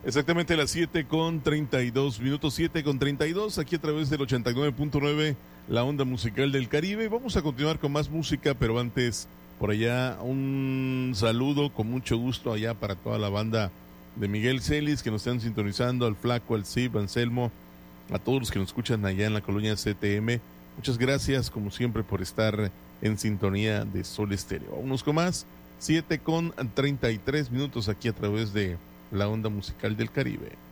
Exactamente a las 7:32 minutos, 7:32, aquí a través del 89.9, la onda musical del Caribe. Vamos a continuar con más música, pero antes, por allá, un saludo con mucho gusto allá para toda la banda de Miguel Celis que nos están sintonizando, al Flaco, al Cib, Anselmo, a todos los que nos escuchan allá en la colonia CTM. Muchas gracias, como siempre, por estar en sintonía de Sol Estéreo. Vámonos con más, 7:33 minutos aquí a través de la onda musical del Caribe.